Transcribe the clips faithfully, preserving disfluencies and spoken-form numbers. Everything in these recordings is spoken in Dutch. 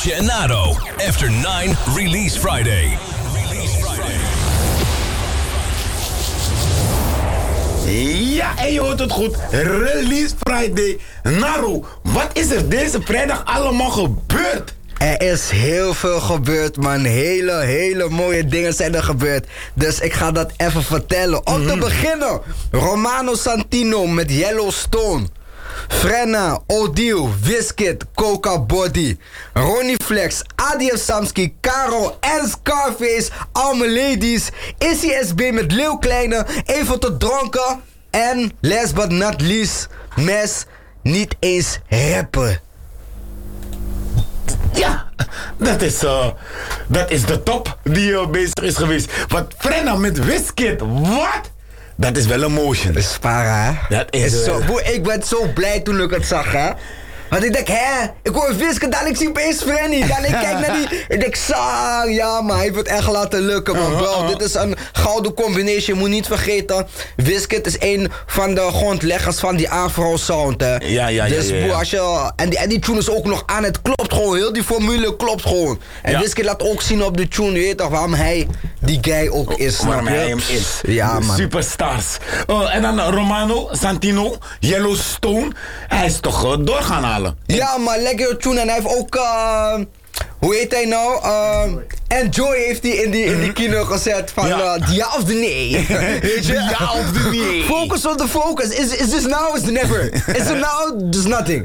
Gennaro, After nine Release Friday. Release Friday. Ja, en je hoort het goed. Release Friday. Naro, wat is er deze vrijdag allemaal gebeurd? Er is heel veel gebeurd, man. Hele, hele mooie dingen zijn er gebeurd. Dus ik ga dat even vertellen. Om te beginnen, Romano Santino met Yellowstone. Frenna, Odile, Wizkid, Coca Body, Ronnie Flex, Adi F. Samski, Caro en Scarface. All my ladies. Issy S B met Leeuw Kleine. Even te dronken. En last but not least, Mes niet eens rappen. Ja, dat is, uh, dat is de top die uh, bezig is geweest. Wat Frenna met Wizkid, wat? Dat is wel een motion. Dat is para, hè? Dat is, is wel... zo, boe, ik ben zo blij toen ik het zag, hè? Want ik denk, hè? Ik hoor Wizkid, dan ik zie opeens Frenny. Dan ik kijk naar die... Ik denk, zang, ja, maar hij heeft het echt laten lukken, man. Bro, uh-huh. Dit is een gouden combination. Moet niet vergeten, Wizkid is een van de grondleggers van die Afro-sound, hè? Ja, ja, dus, ja, ja, ja. Boe, als je... En die, en die tune is ook nog aan. Het klopt gewoon. Heel die formule klopt gewoon. En ja. Wizkid laat ook zien op de tune, je weet toch, waarom hij die guy ook is, snap waarom je? hij hem is. Ja, man. Superstars. Uh, en dan Romano Santino, Yellowstone. Hij is toch uh, door gaan halen. Ja, maar lekker tune. En hij heeft ook... Uh, hoe heet hij nou? Uh, Enjoy heeft hij in die, in die kino gezet van ja, uh, ja of de nee. Weet je? Ja of de nee. Focus on the focus. Is, is this now? Is it never? Is it now? There's nothing.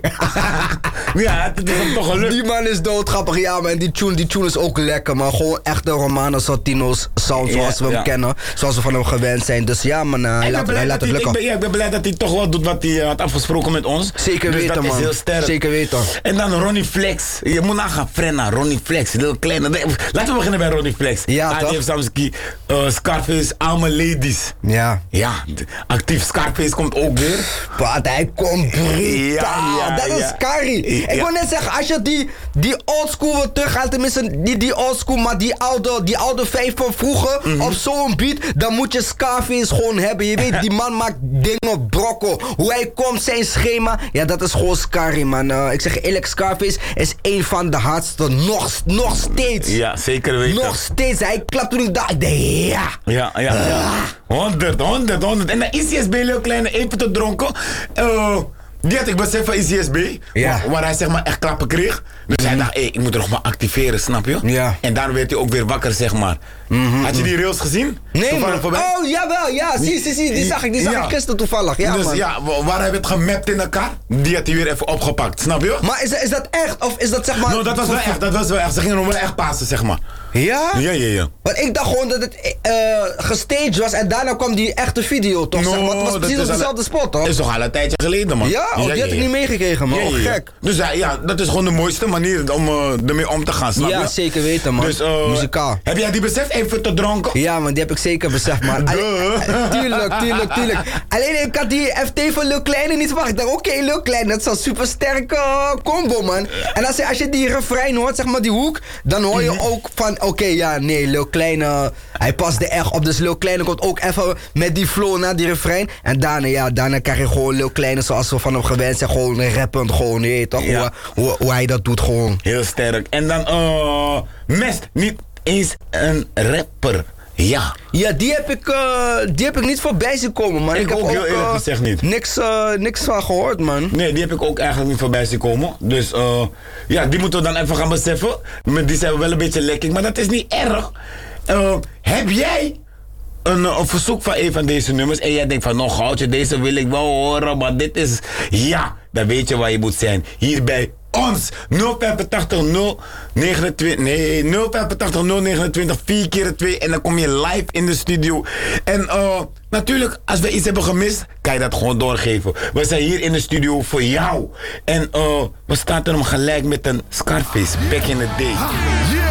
Ja, het is hem toch gelukt. Die man is doodgrappig. Ja, maar die tune, die tune is ook lekker. Maar gewoon echt de Romano Santino's sound zoals ja, we hem ja. kennen. Zoals we van hem gewend zijn. Dus ja, man, uh, hij, laat, hij laat het lukken. Ik ben, ja, ik ben blij dat hij toch wel doet wat hij uh, had afgesproken met ons. Zeker dus weten, dat man. Is heel sterk. Zeker weten. En dan Ronnie Flex. Je moet nagaan, Frenna, Ronnie Flex. Heel kleine. Laten we beginnen bij Ronnie Flex. Ja, Adi F. Samski, uh, Scarface, All My Ladies. Ja. Ja, actief Scarface komt ook weer. Wat, hij komt brutaal. Ja, ja, dat ja. is Carrie. Ja. Ik wil net zeggen, als je die, die oldschool wil teruggaan, tenminste die, die oldschool, maar die oude, die oude vijf van vroeger, mm-hmm. op zo'n beat, dan moet je Scarface gewoon hebben. Je weet, die man maakt dingen brokkel. Hoe hij komt, zijn schema, ja, dat is gewoon Carrie, man. Uh, ik zeg je eerlijk, Scarface is een van de hardste, nog, nog steeds. Ja, zeker weten. Nog steeds. Hij klapt toen ik dacht, ik dacht, ja. Ja, ja, ja. honderd, honderd, honderd. En dan is I C S B, Leeuw Kleine, even te dronken. Uh, die had ik besef van I C S B, ja. waar, waar hij zeg maar echt klappen kreeg. Dus mm-hmm. hij dacht, hé, hey, ik moet er nog maar activeren, snap je? Ja. En daar werd hij ook weer wakker, zeg maar. Mm-hmm. Had je die rails gezien? Nee, man. Voorbij? Oh, jawel, ja, zie, zie, zie. Die zag ik, die zag ja. ik gisteren toevallig. Ja, dus man. ja, waar hij werd gemapt in elkaar, die had hij weer even opgepakt, snap je? Maar is, is dat echt? Of is dat zeg maar... No, dat was wel echt, dat was wel echt. Ze gingen nog wel echt passen, zeg maar. Ja? Ja, ja, ja. Want ik dacht gewoon dat het uh, gestaged was en daarna kwam die echte video, toch? No, zeg maar. Het was precies op dezelfde spot, toch? Dat is toch al een tijdje geleden, man. Ja? Oh, ja die ja, had ik ja. niet meegekregen, man. Ja, ja, ja. Oh, gek. Dus ja, ja, dat is gewoon de mooiste manier om uh, ermee om te gaan, snap je? Ja, zeker weten, man. Dus, uh, muzikaal. Heb jij die besef even te dronken? Ja, man, die heb ik zeker beseft, man. Allee, tuurlijk, tuurlijk, tuurlijk. Alleen ik had die F T van Leeuw Kleine niet verwacht. Ik dacht, oké, okay, Leeuw Kleine, dat is een super sterke uh, combo, man. En als je, als je die refrein hoort, zeg maar die hoek, dan hoor je ook van, oké, okay, ja, nee, Leeuw Kleine, hij past er echt op. Dus Leeuw Kleine komt ook even met die flow naar die refrein. En daarna, ja, daarna krijg je gewoon Leeuw Kleine zoals we van hem gewend zijn. Gewoon rappend, gewoon, je weet toch, ja. hoe, hoe, hoe hij dat doet, gewoon. Heel sterk. En dan, uh, Mest, niet eens een rapper. Ja. Ja, die heb ik, uh, die heb ik niet voorbij zien komen, man. Ik, ik heb ook heel ook, eerlijk uh, gezegd niet. Niks, uh, niks van gehoord, man. Nee, die heb ik ook eigenlijk niet voorbij zien komen. Dus uh, ja, die moeten we dan even gaan beseffen. Met die zijn we wel een beetje lekking, maar dat is niet erg. Uh, heb jij een, een verzoek van een van deze nummers en jij denkt van, nog goudje, deze wil ik wel horen, maar dit is... Ja, dan weet je waar je moet zijn. Hier bij ons. nul vijfentachtig nul negenentwintig. Nee, nul vijfentachtig nul negenentwintig. vier keer twee. En dan kom je live in de studio. En uh, natuurlijk, als we iets hebben gemist, kan je dat gewoon doorgeven. We zijn hier in de studio voor jou. En uh, we staan er om gelijk met een Scarface. Back in the day.